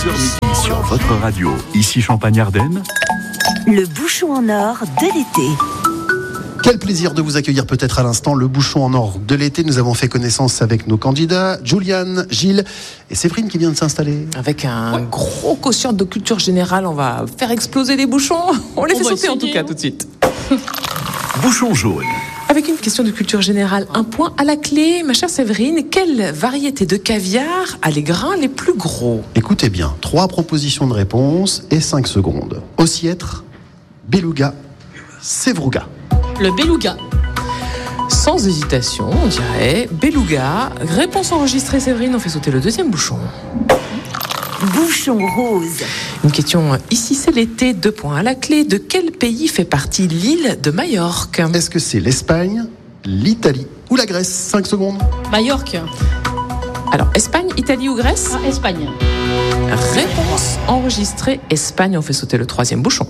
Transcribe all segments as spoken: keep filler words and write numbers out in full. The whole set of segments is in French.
onze heures midi sur votre radio, ici Champagne-Ardenne. Le bouchon en or de l'été. Quel plaisir de vous accueillir peut-être à l'instant, le bouchon en or de l'été. Nous avons fait connaissance avec nos candidats, Julian, Gilles et Séverine qui vient de s'installer. Avec un gros quotient de culture générale, on va faire exploser les bouchons. On les on fait sauter essayer, en tout cas hein. tout de suite. Bouchon jaune. Avec une question de culture générale, un point à la clé. Ma chère Séverine, quelle variété de caviar a les grains les plus gros? Écoutez bien, trois propositions de réponse et cinq secondes. Ossiètre, Beluga, Sevruga. Le beluga. Sans hésitation, on dirait Beluga. Réponse enregistrée, Séverine, on fait sauter le deuxième bouchon. Bouchon rose. Une question, ici c'est l'été, deux points à la clé. De quel pays fait partie l'île de Majorque? Est-ce que c'est l'Espagne, l'Italie ou la Grèce? cinq secondes. Majorque. Alors, Espagne, Italie ou Grèce? Ah, Espagne. Réponse enregistrée, Espagne, on fait sauter le troisième bouchon.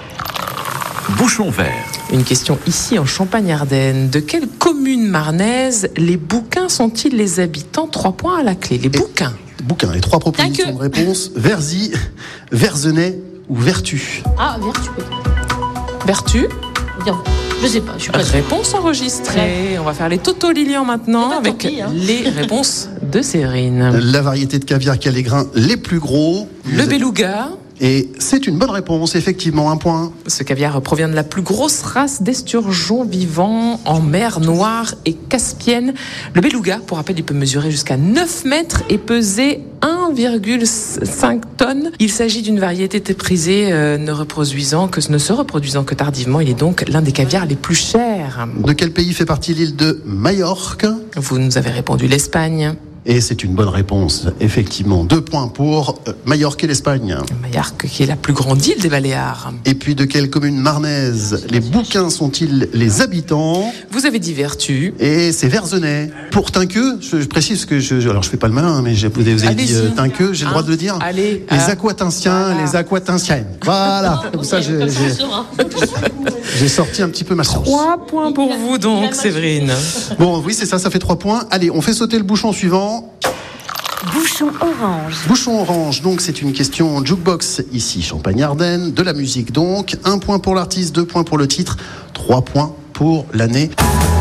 Bouchon vert. Une question ici en Champagne-Ardenne. De quelle commune marnaise les Bouquins sont-ils les habitants? Trois points à la clé. Les Bouquins. Bouquin, les trois propositions Quinque. de réponse. Verzy, Verzenay ou Vertu. Ah, Vertu. Vertu. Dire- Je sais pas, je suis pas sûre. Réponse enregistrée. On va faire les Toto Lilian maintenant Eh ben, avec tant pis, hein. les réponses de Séverine. La variété de caviar qui a les grains les plus gros. Le beluga. Et c'est une bonne réponse, effectivement, un point. Ce caviar provient de la plus grosse race d'esturgeons vivants en mer Noire et Caspienne. Le beluga, pour rappel, il peut mesurer jusqu'à neuf mètres et peser un virgule cinq tonnes. Il s'agit d'une variété prisée, euh, ne reproduisant que ne se reproduisant que tardivement. Il est donc l'un des caviars les plus chers. De quel pays fait partie l'île de Majorque? Vous nous avez répondu l'Espagne. Et c'est une bonne réponse, effectivement. Deux points pour euh, Majorque et l'Espagne. Majorque, qui est la plus grande île des Baléares. Et puis de quelle commune marnaise les Bouquins sont-ils les habitants? Vous avez dit Vertu. Et c'est Verzenay. Pour Tinqueux, je, je précise que je, je- alors je fais pas le malin, mais j'ai- vous avez, vous avez dit Allez-y. euh, Tinqueux, j'ai le Hein droit de le dire. Allez, Les euh, Aquatinsiens, voilà. les Aquatinsiennes. Voilà. Comme ça, j'ai, Comme ça, j'ai- on saura. j'ai sorti un petit peu ma sauce. Trois points pour vous donc, Séverine. Bon, oui, c'est ça, ça fait trois points. Allez, on fait sauter le bouchon suivant. Bouchon orange. Bouchon orange, donc c'est une question jukebox ici, Champagne-Ardenne, de la musique donc. Un point pour l'artiste, deux points pour le titre, trois points pour l'année.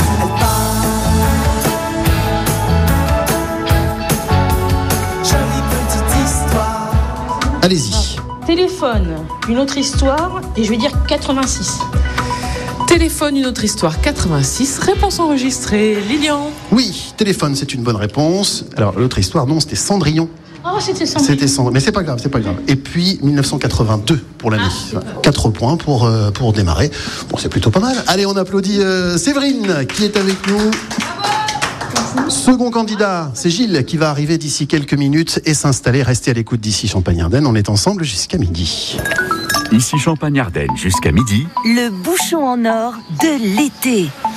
Allez-y. Téléphone, une autre histoire, et je vais dire quatre-vingt-six. Téléphone, une autre histoire, quatre-vingt-six. Réponse enregistrée, Lilian. Oui, téléphone, c'est une bonne réponse. Alors l'autre histoire, non, c'était Cendrillon. Oh, c'était ça. C'était Cendrillon, mais c'est pas grave, c'est pas grave. Et puis mille neuf cent quatre-vingt-deux pour l'année. Quatre points pour euh, pour démarrer. Bon, c'est plutôt pas mal. Allez, on applaudit euh, Séverine qui est avec nous. Second candidat, c'est Gilles qui va arriver d'ici quelques minutes et s'installer. Restez à l'écoute d'ici Champagne-Ardenne. On est ensemble jusqu'à midi. Ici Champagne-Ardenne jusqu'à midi. Le bouchon en or de l'été.